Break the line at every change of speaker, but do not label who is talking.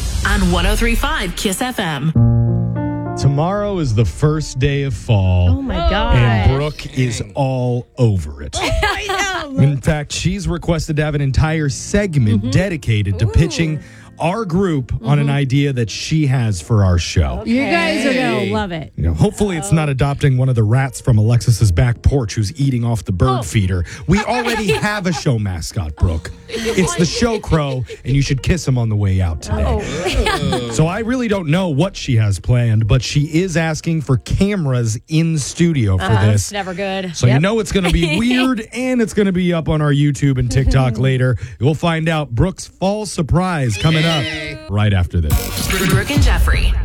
on 103.5 Kiss FM.
Tomorrow is the first day of fall.
Oh, my God.
And Brooke is all over it.
I know.
In fact, she's requested to have an entire segment dedicated to pitching our group on an idea that she has for our show.
You guys are going to love it.
You know, hopefully it's not adopting one of the rats from Alexis's back porch who's eating off the bird feeder. We already have a show mascot, Brooke. It's the show crow, and you should kiss him on the way out today. So I really don't know what she has planned, but she is asking for cameras in studio for this.
It's never good.
So you know it's going to be weird, and it's going to be up on our YouTube and TikTok later. We'll find out Brooke's fall surprise coming up right after this.
Brooke and Jeffrey.